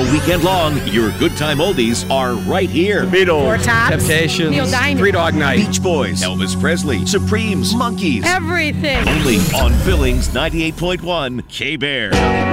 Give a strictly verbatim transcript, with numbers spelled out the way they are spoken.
All weekend long, your good time oldies are right here. Beatles, Four Tops, Temptations, Neil Diamond, Three Dog Night, Beach Boys, Elvis Presley, Supremes, Monkees. everything. Only on Billings ninety-eight point one K-Bear.